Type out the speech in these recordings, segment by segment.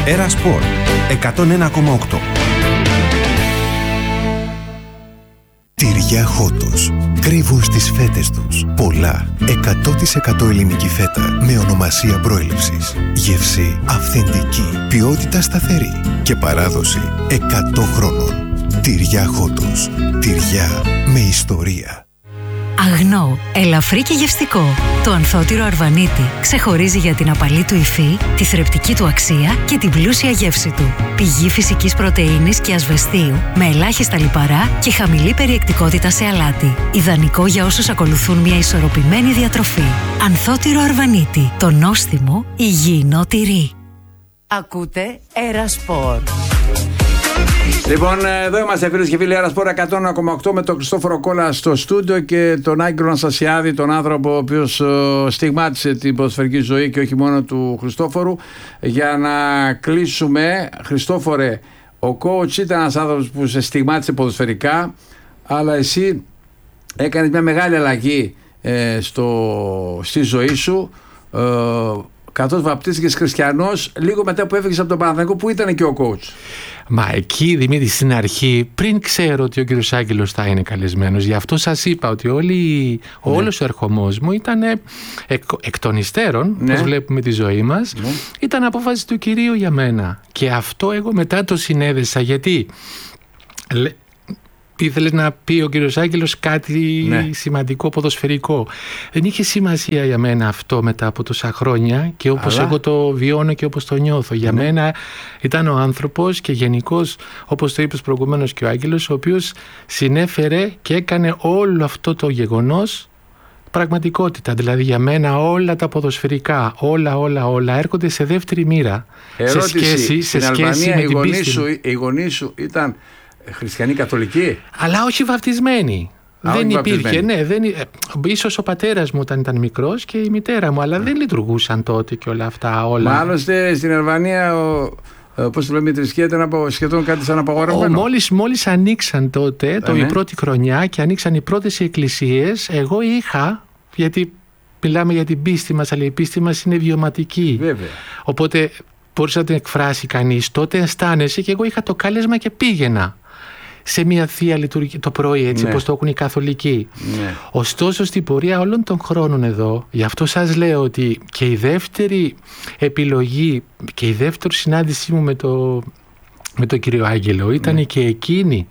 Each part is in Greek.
Έρα Σπορ 101,8. Τυριά Χότος. Κρύβουν στις φέτες τους πολλά 100% ελληνική φέτα με ονομασία προέλευσης. Γεύση αυθεντική, ποιότητα σταθερή και παράδοση 100 χρόνων. Τυριά Χότος. Τυριά με ιστορία. Αγνό, ελαφρύ και γευστικό. Το ανθότυρο Αρβανίτη ξεχωρίζει για την απαλή του υφή, τη θρεπτική του αξία και την πλούσια γεύση του. Πηγή φυσικής πρωτεΐνης και ασβεστίου, με ελάχιστα λιπαρά και χαμηλή περιεκτικότητα σε αλάτι. Ιδανικό για όσους ακολουθούν μια ισορροπημένη διατροφή. Ανθότυρο Αρβανίτη, το νόστιμο υγιεινό τυρί. Ακούτε Έρα Σπορ. Λοιπόν, εδώ είμαστε φίλες και φίλοι, Έρα Σπορ 101,8 με τον Χριστόφορο Κόλλα στο στούντιο και τον Άγγελο Αναστασιάδη, τον άνθρωπο ο οποίος στιγμάτισε την ποδοσφαιρική ζωή και όχι μόνο του Χριστόφορου. Για να κλείσουμε, Χριστόφορε, ο coach ήταν ένας άνθρωπος που σε στιγμάτισε ποδοσφαιρικά, αλλά εσύ έκανες μια μεγάλη αλλαγή στη ζωή σου, καθώς βαπτίστηκες χριστιανός λίγο μετά που έφυγες από τον Παναθηναϊκό, που ήταν και ο coach. Μα εκεί, Δημήτρη, στην αρχή, πριν ξέρω ότι ο κύριος Άγγελος θα είναι καλεσμένος, γι' αυτό σας είπα ότι όλος ο ερχομός μου ήταν εκ των υστέρων, όπως βλέπουμε τη ζωή μας, ήταν απόφαση του Κυρίου για μένα. Και αυτό εγώ μετά το συνέδεσα, γιατί ήθελε να πει ο κύριος Άγγελος κάτι σημαντικό ποδοσφαιρικό. Δεν είχε σημασία για μένα αυτό μετά από τόσα χρόνια και όπως εγώ το βιώνω και όπως το νιώθω. Για μένα ήταν ο άνθρωπος και γενικώς, όπως το είπες προηγουμένως και ο Άγγελος, ο οποίος συνέφερε και έκανε όλο αυτό το γεγονός πραγματικότητα. Δηλαδή για μένα όλα τα ποδοσφαιρικά, όλα έρχονται σε δεύτερη μοίρα. Ερώτηση, σε σχέση με την πίστη μου. Οι γονείς σου ήταν χριστιανοί καθολικοί? Αλλά όχι βαπτισμένοι. Δεν υπήρχε, ίσως ο πατέρας μου όταν ήταν μικρός και η μητέρα μου, αλλά δεν λειτουργούσαν τότε και όλα αυτά. Όλα. Άλλωστε στην Αλβανία, πώς το λέμε, η θρησκεία ήταν σχεδόν κάτι σαν απαγορευμένο. Μόλις ανοίξαν τότε, η πρώτη χρονιά και ανοίξαν οι πρώτες εκκλησίες, εγώ είχα, γιατί μιλάμε για την πίστη μας, αλλά η πίστη μας είναι βιωματική. Βέβαια. Οπότε μπορείς να την εκφράσει κανείς. Τότε αισθάνεσαι και εγώ είχα το κάλεσμα και πήγαινα σε μια θεία λειτουργία το πρωί, έτσι όπως το έχουν οι καθολικοί. Ωστόσο στην πορεία όλων των χρόνων εδώ, γι' αυτό σας λέω ότι και η δεύτερη επιλογή και η δεύτερη συνάντησή μου με τον κύριο Άγγελο ήταν και εκείνη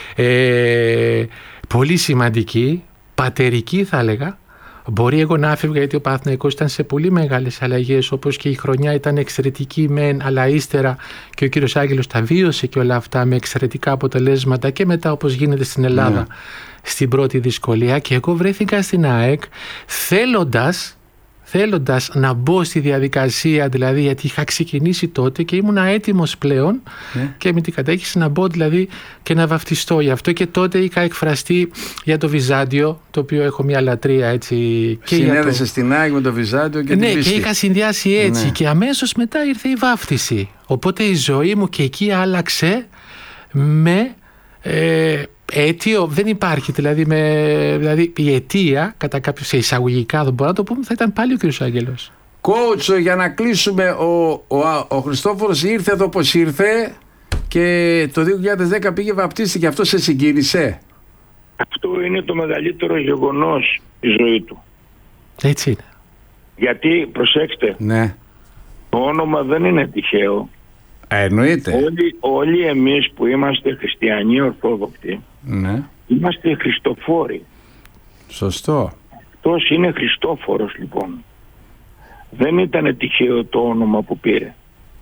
πολύ σημαντική, πατερική θα έλεγα. Μπορεί εγώ να άφευγα, γιατί ο Παναθηναϊκός ήταν σε πολύ μεγάλες αλλαγές, όπως και η χρονιά ήταν εξαιρετική μεν, αλλά ύστερα και ο κύριος Άγγελος τα βίωσε και όλα αυτά με εξαιρετικά αποτελέσματα και μετά, όπως γίνεται στην Ελλάδα, στην πρώτη δυσκολία. Και εγώ βρέθηκα στην ΑΕΚ θέλοντας να μπω στη διαδικασία, δηλαδή γιατί είχα ξεκινήσει τότε και ήμουν έτοιμος πλέον και με την κατέχηση να μπω δηλαδή και να βαφτιστώ. Γι' αυτό και τότε είχα εκφραστεί για το Βυζάντιο, το οποίο έχω μια λατρεία έτσι. Συνέδεσε στην ΑΕΚ με το Βυζάντιο και την πίστη. Και είχα συνδυάσει έτσι και αμέσως μετά ήρθε η βάφτιση. Οπότε η ζωή μου και εκεί άλλαξε με αίτιο, δεν υπάρχει δηλαδή η αιτία κατά κάποιο σε εισαγωγικά δεν μπορώ να το πούμε, θα ήταν πάλι ο κ. Άγγελος. Coach, για να κλείσουμε, ο Χριστόφορος ήρθε εδώ όπως ήρθε και το 2010 πήγε βαπτίστηκε. Αυτό σε συγκίνησε? Αυτό είναι το μεγαλύτερο γεγονός στη ζωή του. Έτσι είναι. Γιατί προσέξτε, το όνομα δεν είναι τυχαίο. Εννοείται. Όλοι εμείς που είμαστε χριστιανοί ορθόδοξοι είμαστε χριστοφόροι. Σωστό. Αυτός είναι Χριστόφορος λοιπόν. Δεν ήταν τυχαίο το όνομα που πήρε.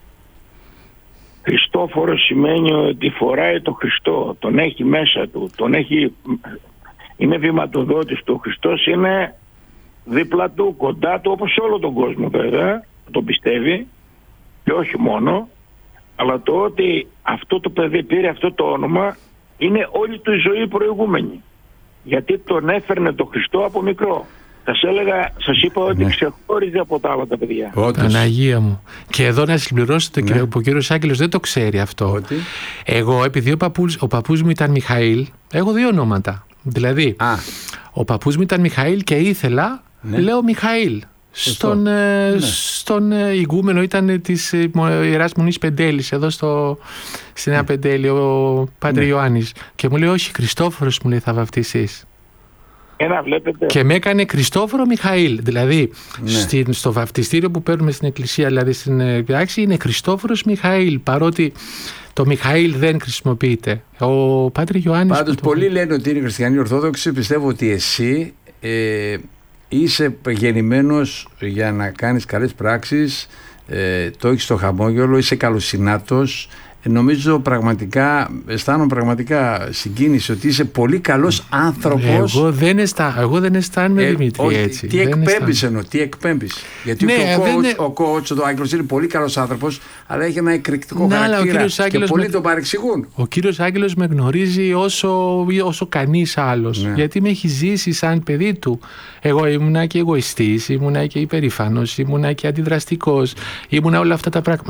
Χριστόφορος σημαίνει ότι φοράει το Χριστό, τον έχει μέσα του, είναι βηματοδότης του. Ο Χριστός είναι δίπλα του, κοντά του, όπως όλο τον κόσμο βέβαια, το πιστεύει και όχι μόνο. Αλλά το ότι αυτό το παιδί πήρε αυτό το όνομα είναι όλη του η ζωή προηγούμενη. Γιατί τον έφερνε το Χριστό από μικρό. Σας είπα ότι ξεχώριζε από τα άλλα τα παιδιά. Παναγία μου. Και εδώ να συμπληρώσετε και ο κύριος Άγγελος δεν το ξέρει αυτό. Εγώ, επειδή ο παππούς μου ήταν Μιχαήλ, έχω δύο ονόματα. Δηλαδή, ο παππούς μου ήταν Μιχαήλ και ήθελα, λέω Μιχαήλ. στον ηγούμενο, ήταν της Ιεράς Μονής Πεντέλης, εδώ στη Νέα Πεντέλη, ο Πατρί Ιωάννης. Και μου λέει, όχι, Χριστόφορος, μου λέει, θα βαφτίσεις. Βλέπετε. Και με έκανε Χριστόφορο Μιχαήλ. Δηλαδή, στο βαφτιστήριο που παίρνουμε στην εκκλησία, δηλαδή στην πράξη, είναι Χριστόφορος Μιχαήλ, παρότι το Μιχαήλ δεν χρησιμοποιείται. Ο Πατρί Ιωάννης. Πάντως, πολλοί λένε ότι είναι χριστιανοί Ορθόδοξοι. Πιστεύω ότι εσύ είσαι γεννημένος για να κάνεις καλές πράξεις, το έχεις στο χαμόγελο, είσαι καλοσυνάτος. Νομίζω πραγματικά, αισθάνομαι πραγματικά συγκίνηση ότι είσαι πολύ καλός άνθρωπος. Εγώ δεν αισθάνομαι, Δημήτρη, έτσι. Τι εκπέμπεις. Γιατί ο coach, ο Άγγελος, είναι πολύ καλός άνθρωπος, αλλά έχει ένα εκρηκτικό χαρακτήρα και πολλοί τον παρεξηγούν. Ο κύριος Άγγελος με γνωρίζει όσο κανείς άλλος, γιατί με έχει ζήσει σαν παιδί του. Εγώ ήμουνα και εγωιστής, ήμουνα και υπερήφανος, ήμουνα και αντιδραστικός, ήμουνα όλα αυτά τα πράγματα.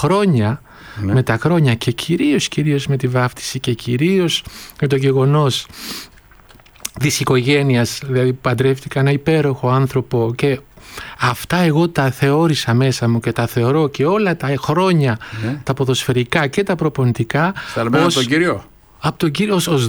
Με τα χρόνια και κυρίως με τη βάφτιση και κυρίως με το γεγονός της οικογένειας, δηλαδή παντρεύτηκα ένα υπέροχο άνθρωπο και αυτά εγώ τα θεώρησα μέσα μου και τα θεωρώ και όλα τα χρόνια τα ποδοσφαιρικά και τα προπονητικά τον Κύριο. Από τον Κύριο ως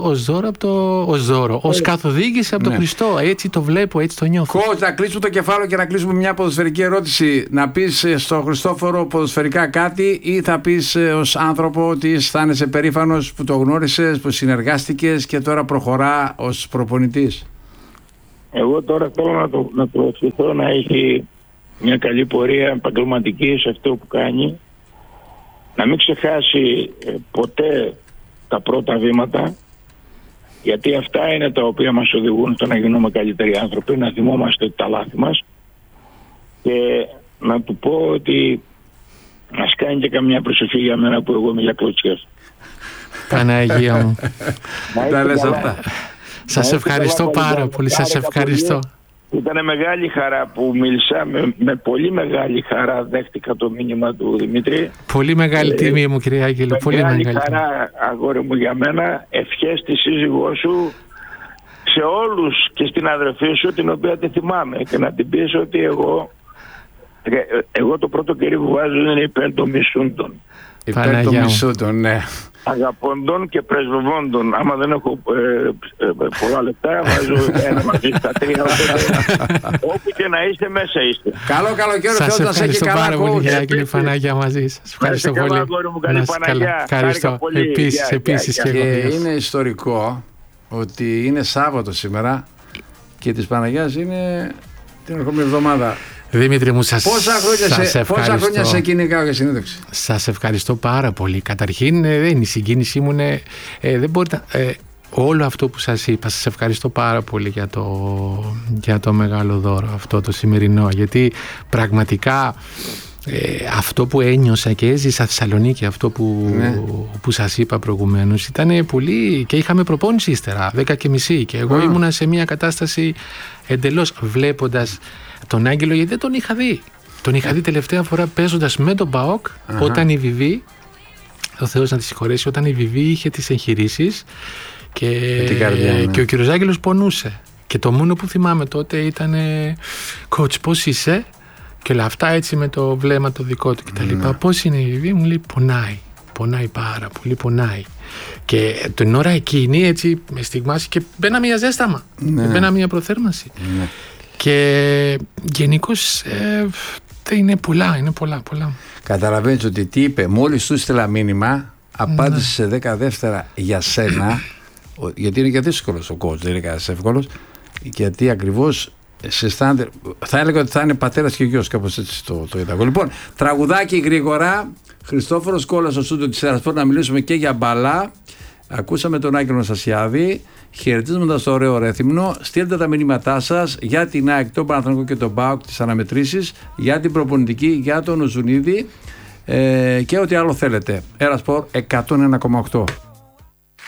δώρο, ως καθοδήγηση από τον Χριστό. Έτσι το βλέπω, έτσι το νιώθω. Να κλείσουμε το κεφάλαιο και να κλείσουμε μια ποδοσφαιρική ερώτηση. Να πεις στον Χριστόφορο ποδοσφαιρικά κάτι, ή θα πεις ως άνθρωπο ότι αισθάνεσαι περήφανος που το γνώρισες, που συνεργάστηκες και τώρα προχωρά ως προπονητής? Εγώ τώρα θέλω να το ευχηθώ να έχει μια καλή πορεία επαγγελματική σε αυτό που κάνει, να μην ξεχάσει ποτέ τα πρώτα βήματα, γιατί αυτά είναι τα οποία μας οδηγούν στο να γίνουμε καλύτεροι άνθρωποι, να θυμόμαστε τα λάθη μας, και να του πω ότι μας κάνει και καμιά προσευχή για μένα που εγώ είμαι για κλωτσιές. Παναγία μου. Τα λες αυτά. Σας ευχαριστώ πάρα πολύ, σας ευχαριστώ. Ήταν μεγάλη χαρά που μίλησα, με πολύ μεγάλη χαρά δέχτηκα το μήνυμα του Δημήτρη. Πολύ μεγάλη τιμή μου, κύριε Άγγελο, πολύ μεγάλη χαρά, αγόρι μου, για μένα. Ευχές στη σύζυγό σου, σε όλους, και στην αδερφή σου, την οποία τη θυμάμαι, και να την πεις ότι εγώ το πρώτο κερί που βάζω είναι υπέρ των μισούντων. Υπέρ των μισούντων, ναι. Αγαπώντων και πρεσβευόντων. Άμα δεν έχω πολλά λεπτά, βάζω ένα μαζί στα τρία. Όπου και να είστε, μέσα είστε. Καλό καλοκαίρι, σας ευχαριστώ πάρα πολύ, κύριε Άγγελε. Παναγιά μαζί σας. Ευχαριστώ πολύ. Ευχαριστώ. Επίσης και είναι ιστορικό ότι είναι Σάββατο σήμερα και της Παναγιάς είναι την ερχόμενη εβδομάδα. Δημήτρη μου, πόσα χρόνια σε κυνηγάω για συνέντευξη? Σας ευχαριστώ πάρα πολύ. Καταρχήν, η συγκίνησή μου είναι, δεν μπορείτε, όλο αυτό που σας είπα. Σας ευχαριστώ πάρα πολύ για το μεγάλο δώρο αυτό το σημερινό, γιατί πραγματικά αυτό που ένιωσα και έζησα Θεσσαλονίκη, αυτό που σας είπα προηγουμένως, ήταν πολύ, και είχαμε προπόνηση ύστερα 10:30 και εγώ ήμουνα σε μια κατάσταση εντελώς, βλέποντας τον Άγγελο, γιατί δεν τον είχα δει. Τον είχα δει τελευταία φορά παίζοντας με τον ΠΑΟΚ, όταν η Βιβί, ο Θεός να τη συγχωρέσει, όταν η Βιβί είχε τις εγχειρήσεις και ο κύριος Άγγελος πονούσε. Και το μόνο που θυμάμαι τότε ήταν «Coach, πώς είσαι?» και όλα αυτά, έτσι με το βλέμμα το δικό του κτλ. «Πώς είναι η Βιβί?» Μου λέει «Πονάει πάρα πολύ, πονάει». Και την ώρα εκείνη, έτσι με στιγμάσει και μπαίνα μια ζέσταμα, μπαίνα μια προθέρμανση. Και γενικώς είναι πολλά. Καταλαβαίνεις ότι τι είπε? Μόλις του στείλα μήνυμα, απάντησε σε 10 δεύτερα για σένα, γιατί είναι και δύσκολος ο coach, δεν είναι κανένας εύκολος, γιατί ακριβώς σε αισθάνεται, θα έλεγα ότι θα είναι πατέρας και γιος, κάπως έτσι το είδα. Λοιπόν, τραγουδάκι γρήγορα, Χριστόφορος Κόλλας στο στούντιο της Ερασπορ, να μιλήσουμε και για μπαλά. Ακούσαμε τον Άγγελο Αναστασιάδη, χαιρετίζοντας το ωραίο Ρέθυμνο. Στείλτε τα μηνύματά σας για την ΑΕΚ, τον Παναθηναϊκό και τον ΠΑΟΚ, τις αναμετρήσεις, για την προπονητική, για τον Οζουνίδη και ό,τι άλλο θέλετε. Ερασπορ 101,8.